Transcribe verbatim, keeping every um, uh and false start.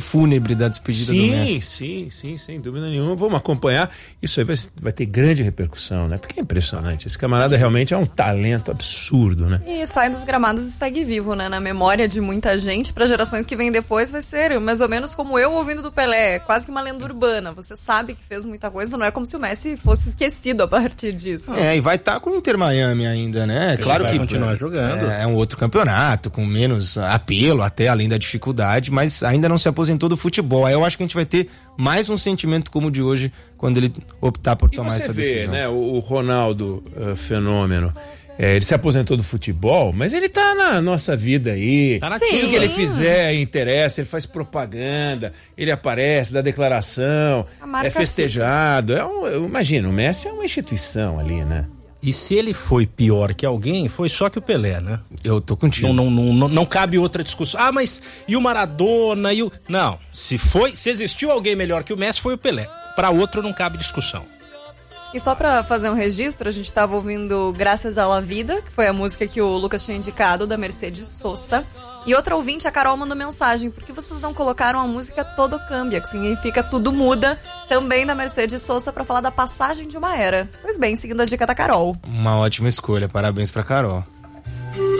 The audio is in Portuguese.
fúnebre da despedida sim, do Messi. Sim, sim, sim, sem dúvida nenhuma. Vamos acompanhar. Isso aí vai, vai ter grande repercussão, né? Porque é impressionante. Esse camarada realmente é um talento absurdo, né? E sai dos gramados e segue vivo, né? Na memória de muita gente. Para gerações que vêm depois vai ser mais ou menos como eu ouvindo do Pelé. Quase que uma lenda urbana. Você sabe que fez muita coisa, não é como se o Messi fosse esquecido a partir disso. É, e vai estar tá com o Inter Miami ainda, né? Ele claro vai que continuar jogando. É, é um outro campeonato, com menos apelo, até além da dificuldade, mas ainda não se aposentou do futebol. Aí eu acho que a gente vai ter mais um sentimento como o de hoje, quando ele optar por e tomar você essa vê, decisão. Né, o, o Ronaldo uh, fenômeno. É, ele se aposentou do futebol, mas ele tá na nossa vida aí. Tá na Tudo que ele fizer interessa, ele faz propaganda, ele aparece, dá declaração, é festejado. É um, imagina, o Messi é uma instituição ali, né? E se ele foi pior que alguém, foi só que o Pelé, né? Eu tô contigo. Não, não, não, não cabe outra discussão. Ah, mas e o Maradona? E o... Não, se foi, se existiu alguém melhor que o Messi, foi o Pelé. Para outro não cabe discussão. E só pra fazer um registro, a gente tava ouvindo Graças à La Vida, que foi a música que o Lucas tinha indicado, da Mercedes Sosa. E outra ouvinte, a Carol, mandou mensagem: por que vocês não colocaram a música Todo Cambia, que significa Tudo Muda, também da Mercedes Sosa, pra falar da passagem de uma era? Pois bem, seguindo a dica da Carol. Uma ótima escolha, parabéns pra Carol.